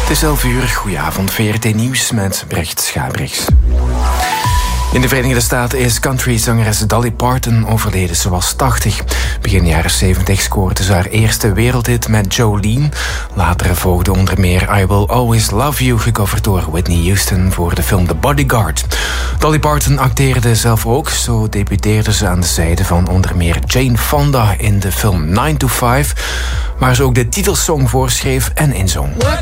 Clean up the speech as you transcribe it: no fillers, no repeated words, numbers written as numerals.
Het is 11 uur, goedenavond, VRT Nieuws met Brecht Schabriks. In de Verenigde Staten is countryzangeres Dolly Parton overleden. Ze was 80. Begin jaren 70 scoorde ze haar eerste wereldhit met Jolene. Later volgde onder meer I Will Always Love You, gecoverd door Whitney Houston voor de film The Bodyguard. Dolly Parton acteerde zelf ook. Zo debuteerde ze aan de zijde van onder meer Jane Fonda in de film 9 to 5, waar ze ook de titelsong voor schreef en inzong.